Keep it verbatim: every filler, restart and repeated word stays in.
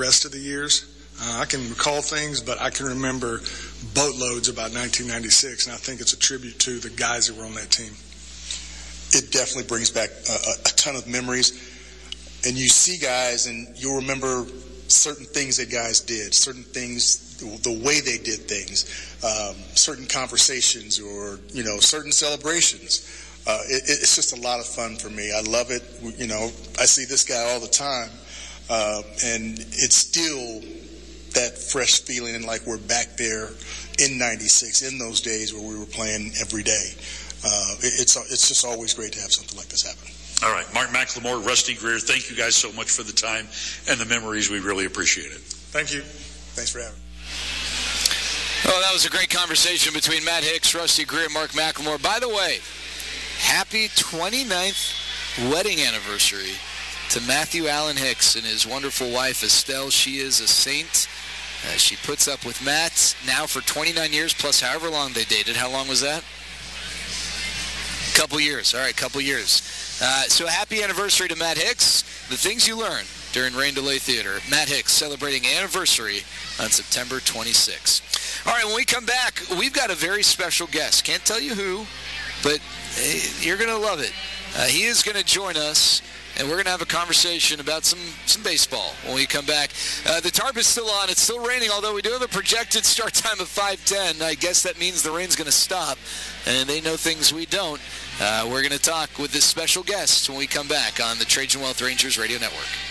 rest of the years. Uh, I can recall things, but I can remember boatloads about nineteen ninety-six, and I think it's a tribute to the guys that were on that team. It definitely brings back a, a ton of memories, and you see guys, and you'll remember certain things that guys did, certain things, the way they did things, um, certain conversations, or you know, certain celebrations. Uh, it, it's just a lot of fun for me. I love it. You know, I see this guy all the time, uh, and it's still that fresh feeling like we're back there in ninety-six, in those days where we were playing every day. Uh, it, it's it's just always great to have something like this happen. All right, Mark McLemore, Rusty Greer, thank you guys so much for the time and the memories. We really appreciate it. Thank you. Thanks for having me. Oh, that was a great conversation between Matt Hicks, Rusty Greer, and Mark McLemore. By the way, happy twenty-ninth wedding anniversary to Matthew Allen Hicks and his wonderful wife, Estelle. She is a saint. Uh, she puts up with Matt now for twenty-nine years, plus however long they dated. How long was that? Couple years. All right, couple years. Uh, so happy anniversary to Matt Hicks. The things you learn during Rain Delay Theater. Matt Hicks celebrating anniversary on September twenty-sixth. All right, when we come back, we've got a very special guest. Can't tell you who, but hey, you're going to love it. Uh, he is going to join us, and we're going to have a conversation about some, some baseball when we come back. Uh, the tarp is still on. It's still raining, although we do have a projected start time of five ten. I guess that means the rain's going to stop, and they know things we don't. Uh, we're going to talk with this special guest when we come back on the Trajan Wealth Rangers Radio Network.